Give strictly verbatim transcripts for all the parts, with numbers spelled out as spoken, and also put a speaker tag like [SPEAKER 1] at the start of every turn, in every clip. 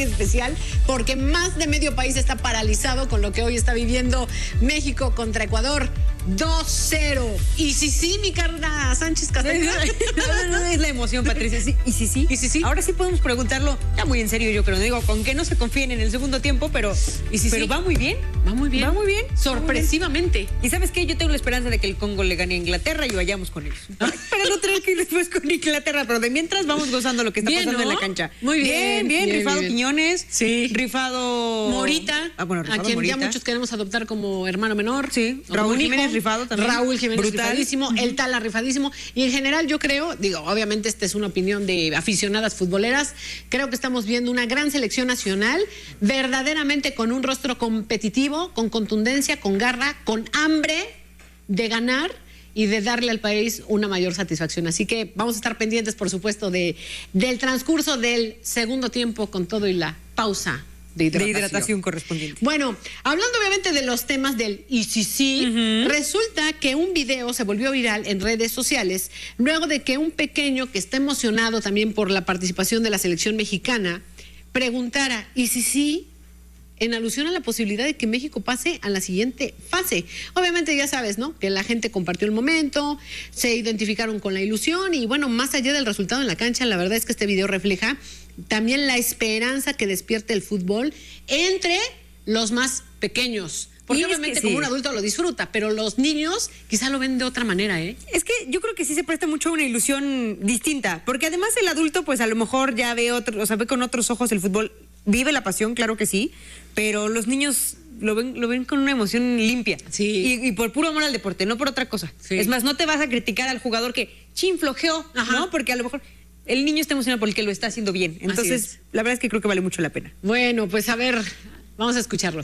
[SPEAKER 1] especial porque más de medio país está paralizado con lo que hoy está viviendo México contra Ecuador. dos cero. Y sí, sí, mi Carla Sánchez Castañeda.
[SPEAKER 2] No, no, no, es la emoción, Patricia. Sí, y sí, sí.
[SPEAKER 1] Y sí, sí.
[SPEAKER 2] Ahora sí podemos preguntarlo, ya muy en serio, yo creo. Digo, con que no se confíen en el segundo tiempo, pero,
[SPEAKER 1] y sí,
[SPEAKER 2] pero
[SPEAKER 1] sí.
[SPEAKER 2] va muy bien.
[SPEAKER 1] Va muy bien.
[SPEAKER 2] Va muy bien.
[SPEAKER 1] Sorpresivamente.
[SPEAKER 2] Y ¿sabes qué? Yo tengo la esperanza de que el Congo le gane a Inglaterra y vayamos con ellos. Para no tener que ir después con Inglaterra, pero de mientras vamos gozando lo que está
[SPEAKER 1] bien,
[SPEAKER 2] pasando
[SPEAKER 1] ¿no?
[SPEAKER 2] en la cancha.
[SPEAKER 1] Muy bien.
[SPEAKER 2] Bien, bien. bien rifado bien. Quiñones.
[SPEAKER 1] Sí.
[SPEAKER 2] Rifado...
[SPEAKER 1] Morita.
[SPEAKER 2] Ah, bueno, rifado
[SPEAKER 1] a quien
[SPEAKER 2] Morita.
[SPEAKER 1] ya muchos queremos adoptar como hermano menor.
[SPEAKER 2] Sí. Raúl Jiménez rifado también.
[SPEAKER 1] Raúl Jiménez
[SPEAKER 2] Brutal.
[SPEAKER 1] rifadísimo. Uh-huh. El Tala rifadísimo. Y en general yo creo, digo, obviamente esta es una opinión de aficionadas futboleras, creo que estamos viendo una gran selección nacional, verdaderamente con un rostro competitivo, con contundencia, con garra, con hambre de ganar y de darle al país una mayor satisfacción. Así que vamos a estar pendientes, por supuesto, de, del transcurso del segundo tiempo con todo y la pausa de hidratación.
[SPEAKER 2] De hidratación correspondiente.
[SPEAKER 1] Bueno, hablando obviamente de los temas del y sí sí, uh-huh. resulta que un video se volvió viral en redes sociales luego de que un pequeño que está emocionado también por la participación de la selección mexicana preguntara y sí sí, en alusión a la posibilidad de que México pase a la siguiente fase. Obviamente ya sabes, ¿no? Que la gente compartió el momento, se identificaron con la ilusión y bueno, más allá del resultado en la cancha, la verdad es que este video refleja también la esperanza que despierte el fútbol entre los más pequeños. Porque obviamente sí, como un adulto lo disfruta, pero los niños quizá lo ven de otra manera, ¿eh?
[SPEAKER 2] Es que yo creo que sí se presta mucho a una ilusión distinta, porque además el adulto pues a lo mejor ya ve otro, o sea, ve con otros ojos el fútbol, vive la pasión, claro que sí, pero los niños lo ven, lo ven con una emoción limpia.
[SPEAKER 1] Sí.
[SPEAKER 2] Y, y por puro amor al deporte, no por otra cosa.
[SPEAKER 1] Sí.
[SPEAKER 2] Es más, no te vas a criticar al jugador que chin flojeó,
[SPEAKER 1] Ajá.
[SPEAKER 2] ¿no? Porque a lo mejor el niño está emocionado porque lo está haciendo bien. Entonces, la verdad es que creo que vale mucho la pena.
[SPEAKER 1] Bueno, pues a ver, vamos a escucharlo.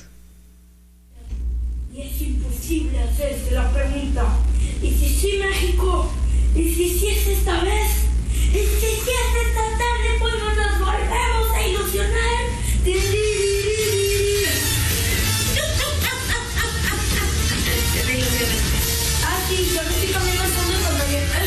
[SPEAKER 3] Y es imposible hacerse la pregunta, ¿y si sí México? ¿Y si sí es esta vez? ¿Y si sí es esta tarde cuando nos volvemos a ilusionar? Ah, sí, yo no estoy cambiando el fondo cuando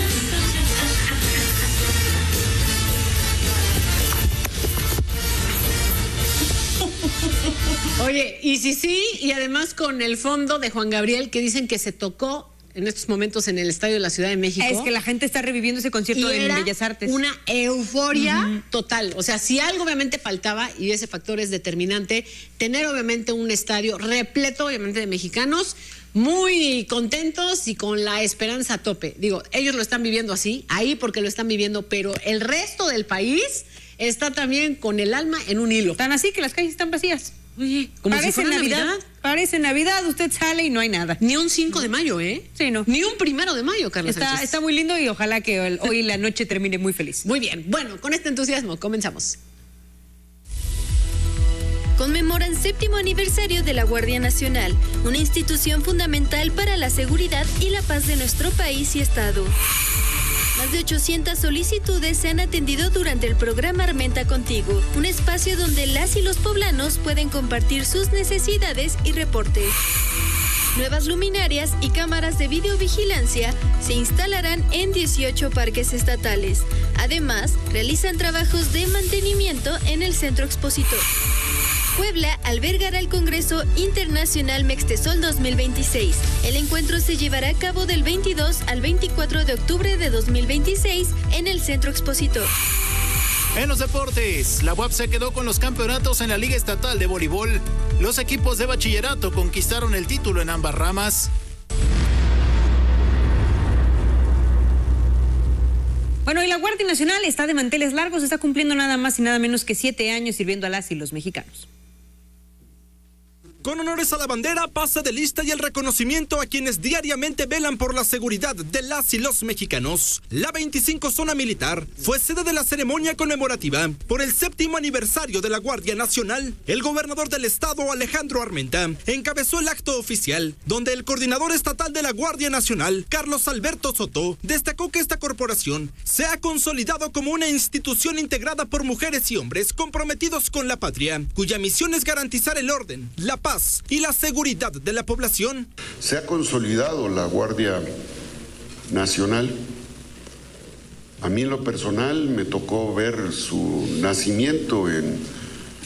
[SPEAKER 1] Oye, y sí, sí, y además con el fondo de Juan Gabriel que dicen que se tocó en estos momentos en el Estadio de la Ciudad de México.
[SPEAKER 2] Es que la gente está reviviendo ese concierto en Bellas Artes.
[SPEAKER 1] Una euforia uh-huh. total. O sea, si algo obviamente faltaba, y ese factor es determinante, tener obviamente un estadio repleto, obviamente, de mexicanos, muy contentos y con la esperanza a tope. Digo, ellos lo están viviendo así, ahí porque lo están viviendo, pero el resto del país está también con el alma en un hilo.
[SPEAKER 2] Tan así que las calles están vacías.
[SPEAKER 1] Oye, como
[SPEAKER 2] parece
[SPEAKER 1] si fuera
[SPEAKER 2] Navidad,
[SPEAKER 1] Navidad.
[SPEAKER 2] Parece Navidad, usted sale y no hay nada.
[SPEAKER 1] Ni un cinco de mayo, ¿eh?
[SPEAKER 2] Sí, no.
[SPEAKER 1] Ni un primero de mayo, Carlos
[SPEAKER 2] está,
[SPEAKER 1] Sánchez.
[SPEAKER 2] Está muy lindo y ojalá que el, hoy la noche termine muy feliz.
[SPEAKER 1] Muy bien. Bueno, con este entusiasmo, comenzamos.
[SPEAKER 4] Conmemoran séptimo aniversario de la Guardia Nacional, una institución fundamental para la seguridad y la paz de nuestro país y estado. Más de ochocientas solicitudes se han atendido durante el programa Armenta Contigo, un espacio donde las y los poblanos pueden compartir sus necesidades y reportes. Nuevas luminarias y cámaras de videovigilancia se instalarán en dieciocho parques estatales. Además, realizan trabajos de mantenimiento en el centro expositor. Puebla albergará el Congreso Internacional Mextesol dos mil veintiséis. El encuentro se llevará a cabo del veintidós al veinticuatro de octubre de dos mil veintiséis en el Centro Expositor.
[SPEAKER 5] En los deportes, la U A P se quedó con los campeonatos en la Liga Estatal de Voleibol. Los equipos de bachillerato conquistaron el título en ambas ramas.
[SPEAKER 2] Bueno, y la Guardia Nacional está de manteles largos, está cumpliendo nada más y nada menos que siete años sirviendo a las y los mexicanos.
[SPEAKER 6] Con honores a la bandera, pase de lista y el reconocimiento a quienes diariamente velan por la seguridad de las y los mexicanos. La veinticinco Zona Militar fue sede de la ceremonia conmemorativa por el séptimo aniversario de la Guardia Nacional. El gobernador del estado, Alejandro Armenta, encabezó el acto oficial, donde el coordinador estatal de la Guardia Nacional, Carlos Alberto Soto, destacó que esta corporación se ha consolidado como una institución integrada por mujeres y hombres comprometidos con la patria, cuya misión es garantizar el orden, la paz y la seguridad de la población.
[SPEAKER 7] Se ha consolidado la Guardia Nacional. A mí en lo personal me tocó ver su nacimiento en